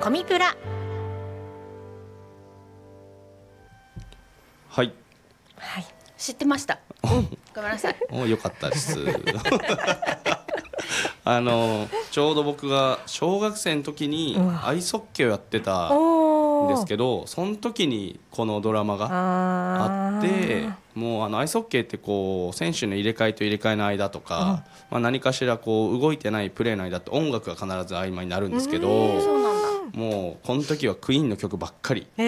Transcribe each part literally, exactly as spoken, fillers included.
コミプラ。 はい、 はい、知ってました。ごめんなさい。 およかったですあのちょうど僕が小学生の時にアイスホッケーをやってたんですけど、その時にこのドラマがあって、もうあのアイスホッケーってこう選手の入れ替えと入れ替えの間とか、まあ、何かしらこう動いてないプレーの間って音楽が必ず合間になるんですけど、もうこの時はクイーンの曲ばっかり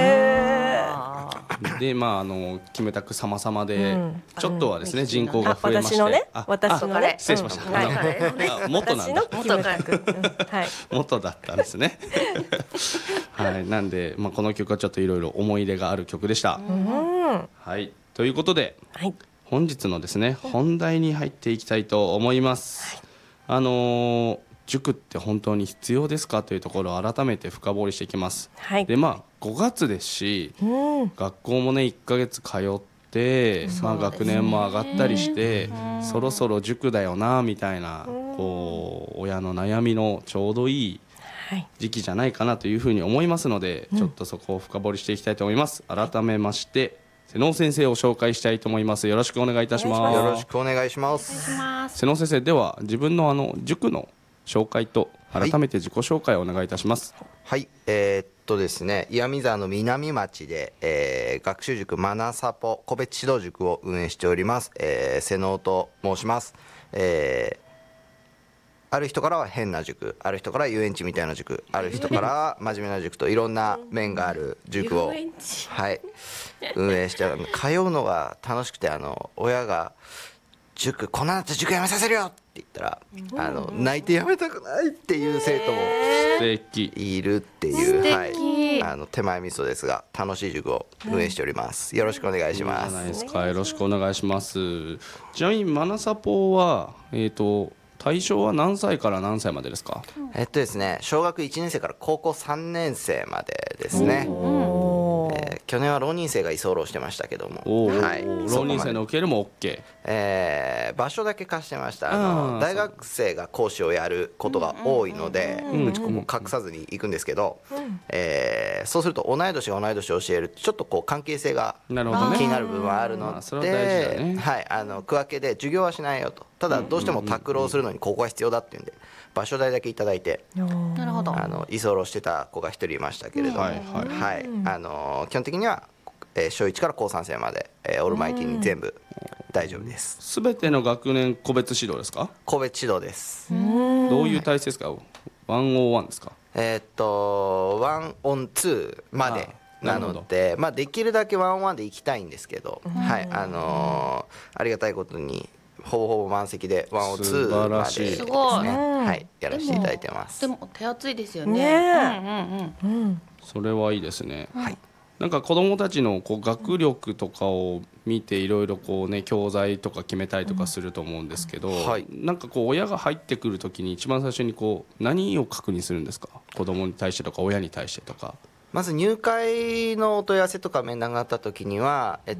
で、まあ、あのキムタク様々で、うん、ちょっとはですね、うん、人口が増えまして、 私のね、私のね、 失礼しました、うん、あの元なんだ、 元, はい、 元だったんですねはい、なんで、まあ、この曲はちょっといろいろ思い入れがある曲でした、うん、はい、ということで、はい、本日のですね本題に入っていきたいと思います、はい、あのー塾って本当に必要ですかというところを改めて深掘りしていきます、はい、でまあごがつですし、うん、学校もねいっかげつ通って、まあ、学年も上がったりして、うん、そろそろ塾だよなみたいな、うん、こう親の悩みのちょうどいい時期じゃないかなというふうに思いますので、うん、ちょっとそこを深掘りしていきたいと思います。改めまして瀬能先生を紹介したいと思います。よろしくお願いいたします。 よろしくお願いします。 瀬能先生、では自分のあの塾の紹介と改めて自己紹介をお願いいたします。 はい、はい、えー、っとですね岩見沢の南町で、えー、学習塾マナサポ個別指導塾を運営しております、えー、瀬能と申します、えー、ある人からは変な塾、ある人から遊園地みたいな塾、ある人からは真面目な塾といろんな面がある塾を、はい、運営して通うのが楽しくて、あの親が塾こんなだったら塾やめさせるよって言ったら、うん、あの泣いてやめたくないっていう生徒もいるっていう、はい、あの手前味噌ですが楽しい塾を運営しております、うん、よろしくお願いします。 いいですか、よろしくお願いします。ちなみにマナサポは、えーと、対象は何歳から何歳までですか？ えっとですね小学いちねん生から高校さんねん生までですね。えー、去年は浪人生が居候してましたけども、 はい、浪人生の受けるも OK、 えー、場所だけ貸してました。あの大学生が講師をやることが多いので、うちも隠さずに行くんですけど、えー、そうすると同い年が同い年を教えるちょっとこう関係性が気になる部分はあるので、ね、はい、あの区分けで授業はしないよと、ただどうしても拓郎するのにここが必要だっていうんで場所代だけいただいて、なるほど、あの居候してた子が一人いましたけれども、はいはいはい、あの基本的には、えー、小いちから高さん生まで、えー、オールマイティに全部大丈夫です。 すべての学年個別指導ですか？ 個別指導です。 どういう体制ですか？ワンオーワンですか？ えー、っとワンオンツーまでなので、まあ、できるだけワンオンワンで行きたいんですけど、はい、あのー、ありがたいことにほぼほぼ満席でワンオンツーまでですね、はい、やらせていただいてます。 でも手厚いですよね。 それはいいですね。はい、なんか子どもたちのこう学力とかを見ていろいろこうね教材とか決めたりとかすると思うんですけど、はい、なんかこう親が入ってくるときに一番最初にこう何を確認するんですか？子どもに対してとか親に対してとか。 まず入会のお問い合わせとか面談があったときには、えっ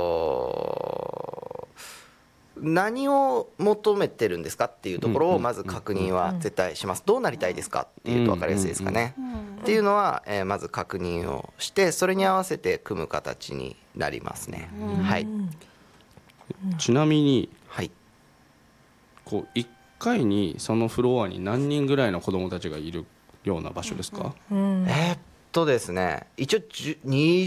と何を求めてるんですかっていうところをまず確認は絶対します。どうなりたいですかっていうと分かりやすいですかね。っていうのは、えー、まず確認をしてそれに合わせて組む形になりますね。はい、 ちなみに、 はい、 こういっかいにそのフロアに何人ぐらいの子どもたちがいるような場所ですか？ えー、っとですね一応にじゅう